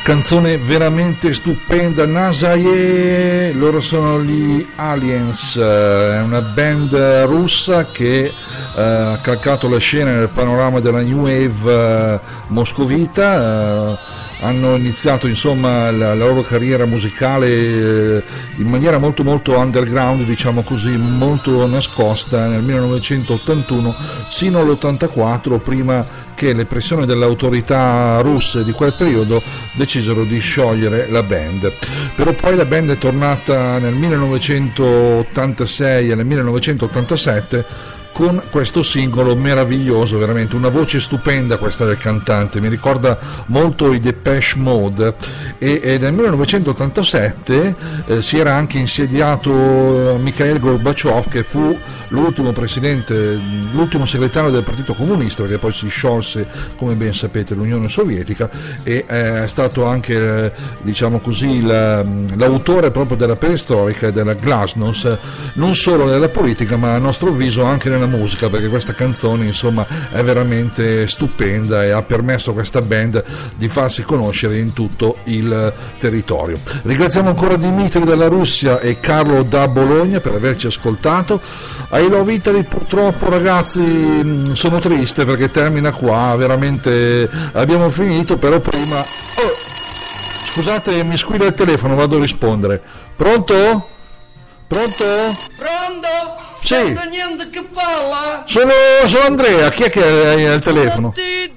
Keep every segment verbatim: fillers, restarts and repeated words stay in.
Canzone veramente stupenda, Nasaye, loro sono gli Aliens, è una band russa che uh, ha calcato la scena nel panorama della New Wave uh, moscovita. Uh, hanno iniziato insomma la, la loro carriera musicale eh, in maniera molto molto underground, diciamo così, molto nascosta nel millenovecentottantuno sino all'ottantaquattro, prima che le pressioni delle autorità russe di quel periodo decisero di sciogliere la band. Però poi la band è tornata nel millenovecentottantasei e nel millenovecentottantasette con questo singolo meraviglioso, veramente una voce stupenda questa del cantante, mi ricorda molto i Depeche Mode, e, e nel millenovecentottantasette eh, si era anche insediato Mikhail Gorbaciov, che fu l'ultimo presidente, l'ultimo segretario del Partito Comunista, perché poi si sciolse, come ben sapete, l'Unione Sovietica, e eh, è stato anche eh, diciamo così la, l'autore proprio della perestroica e della glasnost, non solo nella politica ma a nostro avviso anche nella musica, perché questa canzone insomma è veramente stupenda e ha permesso a questa band di farsi conoscere in tutto il territorio. Ringraziamo ancora Dimitri dalla Russia e Carlo da Bologna per averci ascoltato. I Love Italy, purtroppo ragazzi sono triste perché termina qua, veramente abbiamo finito, però prima oh, scusate, mi squilla il telefono, vado a rispondere. Pronto? Pronto? Pronto? Sì. Niente che parla? Sono, sono Andrea, chi è che hai al telefono?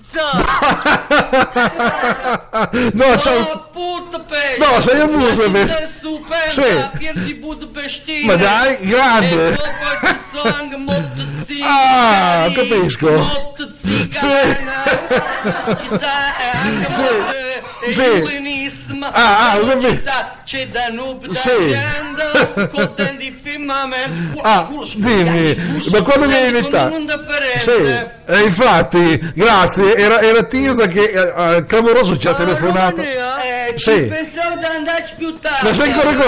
No, ciao. No, sei un muso. Sì. Ma dai, grande. Ah, capisco. Sì. Sì. Sì. Ah, ah, c'è da nube sì. Ah, dimmi, ma quando mi hai invitato? Sì, eh, infatti, grazie, era, era Tirza che eh, clamoroso ci ha telefonato. Eh, sì. Pensavo di andarci più tardi. Ma sei ancora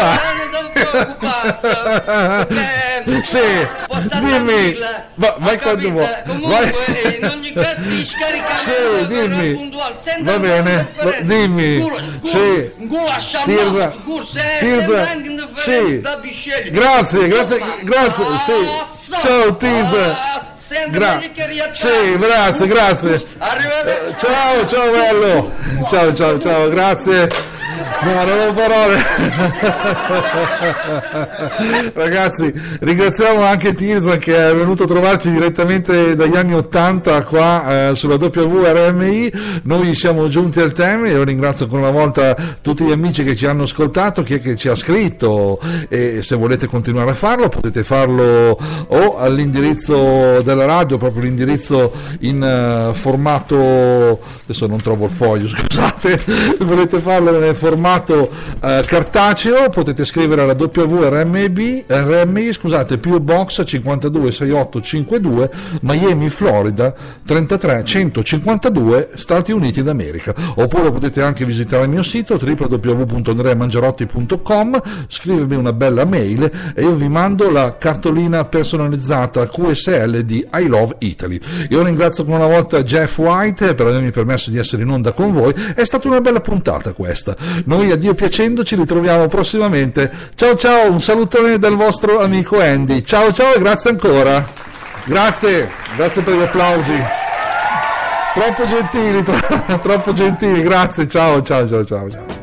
qua? Eh, sì, dimmi, va, vai quando vuoi. Comunque, vai. In ogni caso si scarica. Sì, dimmi. Va bene, va, dimmi. Sì. Tirza, Tirza, sì. Grazie, grazie, grazie, sì. Ciao Tirza. Gra- sì, grazie, grazie. Ciao, ciao bello. Ciao, ciao, ciao, grazie. No, non ho parole. Ragazzi, ringraziamo anche Tirza che è venuto a trovarci direttamente dagli anni ottanta qua eh, sulla W R M I. Noi siamo giunti al termine. Io ringrazio ancora una volta tutti gli amici che ci hanno ascoltato, chi è che ci ha scritto, e se volete continuare a farlo potete farlo o all'indirizzo della radio, proprio l'indirizzo in uh, formato, adesso non trovo il foglio, scusate, volete farlo nel formato Uh, cartaceo, potete scrivere alla W R M I, R M I scusate, P O Box cinquantadue sei otto cinquantadue, Miami, Florida trentatré centocinquantadue, Stati Uniti d'America. Oppure potete anche visitare il mio sito w w w punto andrea mangiarotti punto com, scrivermi una bella mail e io vi mando la cartolina personalizzata Q S L di I Love Italy. Io ringrazio ancora una volta Jeff White per avermi permesso di essere in onda con voi. È stata una bella puntata questa. Noi a Dio piacendo ci ritroviamo prossimamente. Ciao ciao, un salutone dal vostro amico Andy. Ciao ciao e grazie ancora. Grazie, grazie per gli applausi. Troppo gentili, tro- troppo gentili, grazie, ciao ciao ciao ciao ciao.